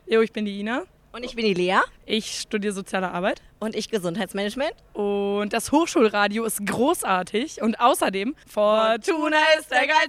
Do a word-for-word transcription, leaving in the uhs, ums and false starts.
Jo, ich bin die Ina. Und ich bin die Lea. Ich studiere Soziale Arbeit. Und ich Gesundheitsmanagement. Und das Hochschulradio ist großartig. Und außerdem, Fortuna ist der geilste